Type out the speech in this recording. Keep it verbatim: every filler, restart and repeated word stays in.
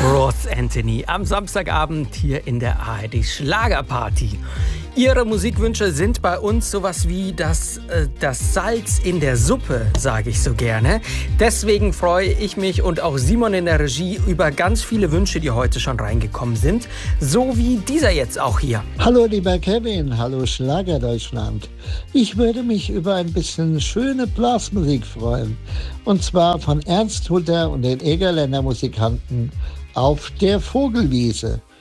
Ross Anthony am Samstagabend hier in der A R D Schlagerparty. Ihre Musikwünsche sind bei uns sowas wie das, äh, das Salz in der Suppe, sage ich so gerne. Deswegen freue ich mich und auch Simon in der Regie über ganz viele Wünsche, die heute schon reingekommen sind. So wie dieser jetzt auch hier. Hallo lieber Kevin, hallo Schlager Deutschland. Ich würde mich über ein bisschen schöne Blasmusik freuen. Und zwar von Ernst Hutter und den Egerländer Musikanten Auf der Vogelwiese.